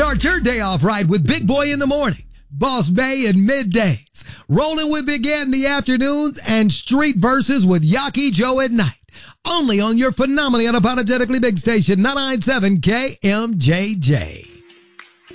Start your day off right with Big Boy in the morning, Boss Bay in middays, Rolling with Big Ant in the afternoons, and Street Verses with Yaki Joe at night. Only on your phenomenally unapologetically big station, 997 KMJJ.